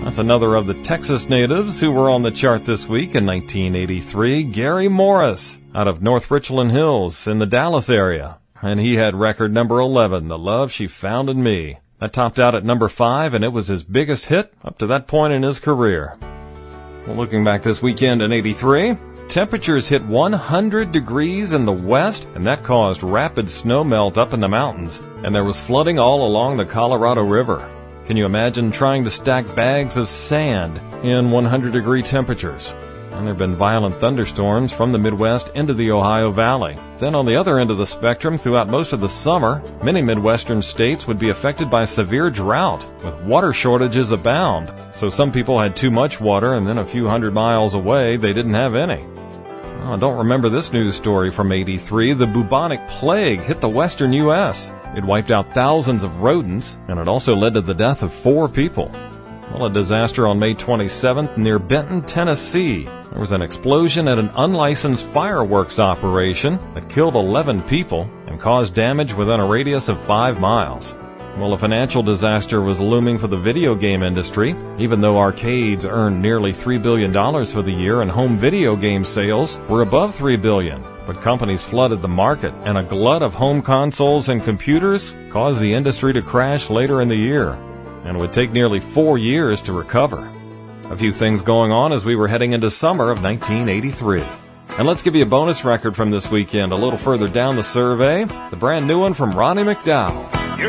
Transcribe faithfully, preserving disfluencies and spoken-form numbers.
That's another of the Texas natives who were on the chart this week in nineteen eighty-three, Gary Morris, out of North Richland Hills in the Dallas area. And he had record number eleven, The Love She Found in Me. That topped out at number five, and it was his biggest hit up to that point in his career. Well, looking back this weekend in eighty-three, temperatures hit one hundred degrees in the west, and that caused rapid snow melt up in the mountains, and there was flooding all along the Colorado River. Can you imagine trying to stack bags of sand in one hundred degree temperatures? And there have been violent thunderstorms from the Midwest into the Ohio Valley. Then on the other end of the spectrum, throughout most of the summer, many Midwestern states would be affected by severe drought, with water shortages abound. So some people had too much water, and then a few hundred miles away, they didn't have any. Oh, I don't remember this news story from eighty-three. The bubonic plague hit the western U S It wiped out thousands of rodents, and it also led to the death of four people. Well, a disaster on May twenty-seventh near Benton, Tennessee. There was an explosion at an unlicensed fireworks operation that killed eleven people and caused damage within a radius of five miles. Well, a financial disaster was looming for the video game industry. Even though arcades earned nearly three billion dollars for the year and home video game sales were above three billion dollars. But companies flooded the market, and a glut of home consoles and computers caused the industry to crash later in the year. And it would take nearly four years to recover. A few things going on as we were heading into summer of nineteen eighty-three. And let's give you a bonus record from this weekend a little further down the survey, the brand new one from Ronnie McDowell. You're